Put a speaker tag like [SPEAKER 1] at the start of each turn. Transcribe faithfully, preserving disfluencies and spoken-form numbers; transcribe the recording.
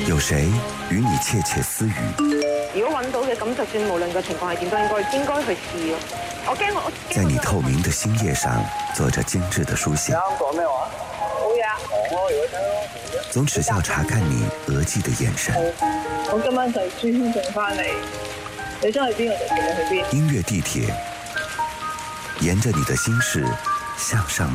[SPEAKER 1] 有谁與你竊竊私語？
[SPEAKER 2] 如果揾到嘅，咁就算無論個情況係點，都應該應該去試咯。我驚我
[SPEAKER 1] 在你透明的心頁上做着精緻的書寫。
[SPEAKER 2] 啱講咩話？好嘢啊！講咯，如果聽咯。
[SPEAKER 1] 總只笑查看你額際的眼神。
[SPEAKER 2] 我今晚就尊重翻你，你想去邊我就陪你去邊。
[SPEAKER 1] 音樂地鐵，沿着你的心事向上。